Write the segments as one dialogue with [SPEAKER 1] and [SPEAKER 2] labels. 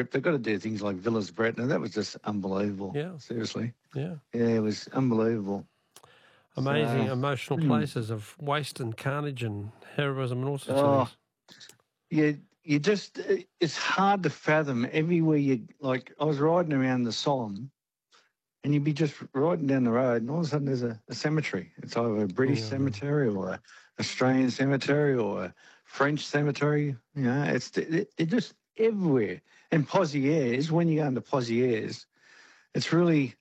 [SPEAKER 1] trip. They've got to do things like Villas Bretna. That was just unbelievable.
[SPEAKER 2] Yeah.
[SPEAKER 1] Seriously.
[SPEAKER 2] Yeah.
[SPEAKER 1] Yeah, it was unbelievable.
[SPEAKER 2] Amazing, emotional places of waste and carnage and heroism and all sorts of things.
[SPEAKER 1] You just, it's hard to fathom everywhere you, like, I was riding around the Somme and you'd be just riding down the road and all of a sudden there's a cemetery. It's either a British cemetery or an Australian cemetery or a French cemetery. You know, it's just everywhere. And Pozieres, when you go into Pozieres, it's really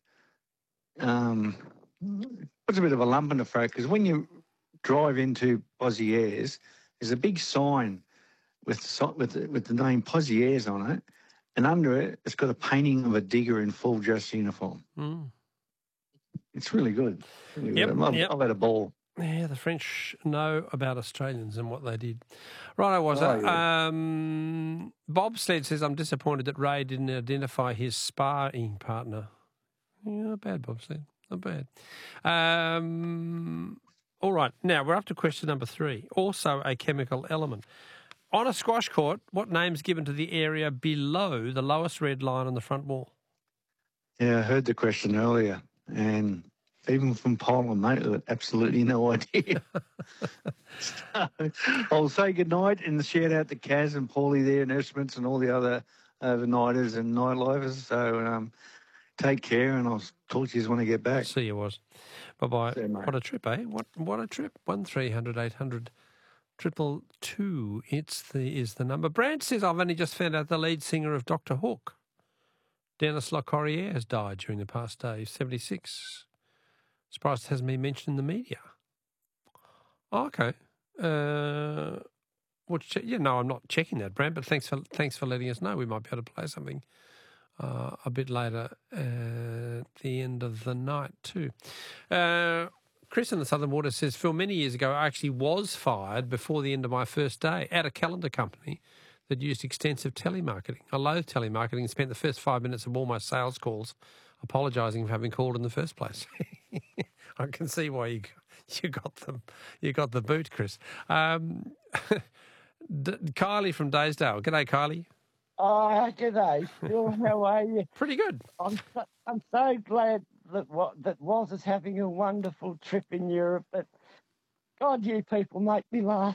[SPEAKER 1] puts a bit of a lump in the throat because when you drive into Pozieres, there's a big sign with the name Pozieres on it, and under it, it's got a painting of a digger in full dress uniform. It's really good. Really good. I've had a ball.
[SPEAKER 2] Yeah, the French know about Australians and what they did. Right, I was. Bobsled says, I'm disappointed that Ray didn't identify his sparring partner. Yeah, not bad, Bobsled. Not bad. All right, now we're up to question number 3. Also a chemical element. On a squash court, what name's given to the area below the lowest red line on the front wall?
[SPEAKER 1] Yeah, I heard the question earlier, and even from Poland, mate, I had absolutely no idea. So, I'll say goodnight and shout out to Kaz and Paulie there and Erschmitz and all the other overnighters and nightlifers. So take care, and I'll talk to you when I get back.
[SPEAKER 2] See you, was. Bye-bye. You, what a trip, eh? What a trip. 1300 800 222 is the number. Brad says, I've only just found out the lead singer of Dr. Hook, Dennis Locorriere, has died during the past day. He's 76. Surprised it hasn't been mentioned in the media. Oh, okay. I'm not checking that, Brad, but thanks for letting us know. We might be able to play something a bit later at the end of the night too. Chris in the Southern Water says, Phil, many years ago I actually was fired before the end of my first day at a calendar company that used extensive telemarketing. I loathed telemarketing and spent the first 5 minutes of all my sales calls apologising for having called in the first place. I can see why you got the boot, Chris. Kylie from Daysdale. G'day, Kylie.
[SPEAKER 3] Oh, g'day, Phil. How are you?
[SPEAKER 2] Pretty good.
[SPEAKER 3] I'm so glad that Woz is having a wonderful trip in Europe. But God, you people make me laugh.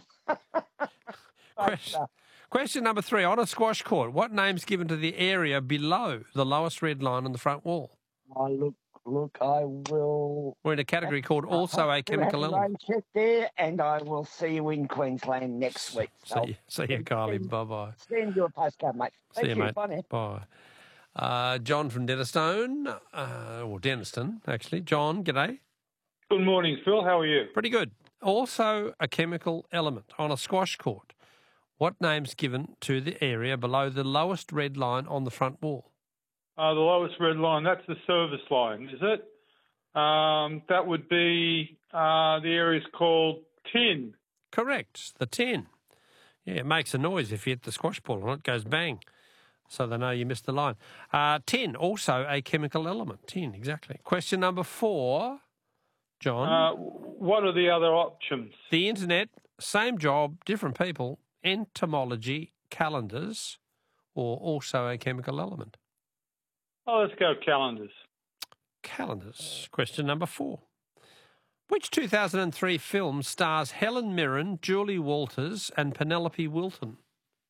[SPEAKER 2] Question number 3. On a squash court, what name's given to the area below the lowest red line on the front wall?
[SPEAKER 3] Oh, look, I will...
[SPEAKER 2] We're in a category called also a chemical element.
[SPEAKER 3] Check there, and I will see you in Queensland next week.
[SPEAKER 2] See you, Kylie. Bye-bye.
[SPEAKER 3] Send you a postcard, mate.
[SPEAKER 2] See you, mate.
[SPEAKER 3] Bye.
[SPEAKER 2] John from Denniston, or Denniston, actually. John, g'day.
[SPEAKER 4] Good morning, Phil. How are you?
[SPEAKER 2] Pretty good. Also a chemical element on a squash court. What name's given to the area below the lowest red line on the front wall?
[SPEAKER 4] The lowest red line, that's the service line, is it? That would be, the area's called tin.
[SPEAKER 2] Correct, the tin. Yeah, it makes a noise if you hit the squash ball on it. It goes bang, so they know you missed the line. Tin, also a chemical element. Tin, exactly. Question number 4, John.
[SPEAKER 4] What are the other options?
[SPEAKER 2] The internet, same job, different people, entomology, calendars, or also a chemical element.
[SPEAKER 4] Oh, let's go calendars.
[SPEAKER 2] Calendars. Question number 4. Which 2003 film stars Helen Mirren, Julie Walters and Penelope Wilton?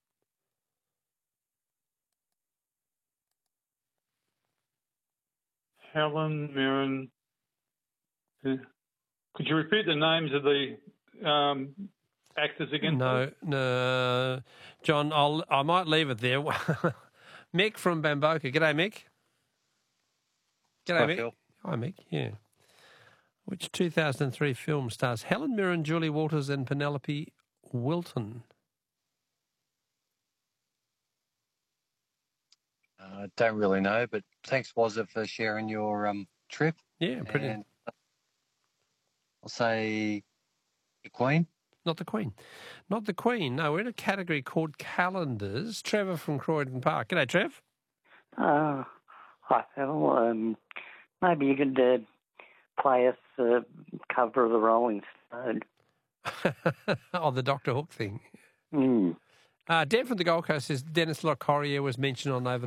[SPEAKER 4] Helen Mirren. Could you repeat the names of the actors again?
[SPEAKER 2] No. John, I might leave it there. Mick from Bamboka. G'day, Mick. G'day, Mick.
[SPEAKER 5] Phil.
[SPEAKER 2] Hi, Mick. Yeah. Which 2003 film stars Helen Mirren, Julie Walters and Penelope Wilton?
[SPEAKER 5] I don't really know, but thanks, Wazza, for sharing your trip.
[SPEAKER 2] Yeah, pretty.
[SPEAKER 5] And I'll say the Queen.
[SPEAKER 2] Not the Queen. Not the Queen. No, we're in a category called calendars. Trevor from Croydon Park. G'day, Trev.
[SPEAKER 6] Hi, Phil. Maybe you could play us a cover of the Rolling Stone.
[SPEAKER 2] Oh, the Dr. Hook thing.
[SPEAKER 6] Mm.
[SPEAKER 2] Dan from the Gold Coast says Dennis Locorriere was mentioned on Overnight